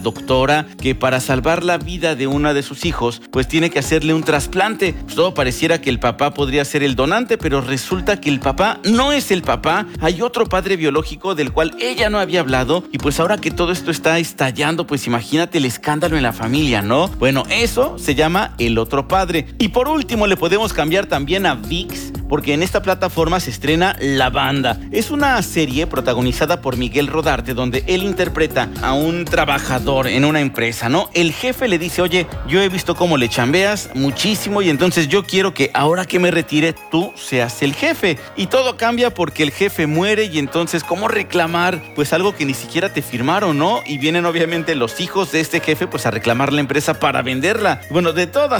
doctora que para salvar la vida de uno de sus hijos, pues tiene que hacerle un trasplante. Pues todo pareciera que el papá podría ser el donante, pero resulta que el papá no es el papá. Hay otro padre biológico del cual ella no había hablado, y pues ahora que todo esto está estallando, pues imagínate el escándalo en la familia, ¿no? Bueno, eso se llama El Otro Padre. Y por último le podemos cambiar también a ViX, porque en esta plataforma se estrena La Banda. Es una serie protagonizada por Miguel Rodarte, donde él interpreta a un trabajador en una empresa, ¿no? El jefe le dice: oye, yo he visto cómo le chambeas muchísimo y entonces yo quiero que ahora que me retire tú seas el jefe. Y todo cambia porque el jefe muere, y entonces ¿cómo reclamar pues algo que ni siquiera te firmaron, ¿no? Y vienen obviamente los hijos de este jefe pues a reclamar la empresa para venderla. Bueno, de todas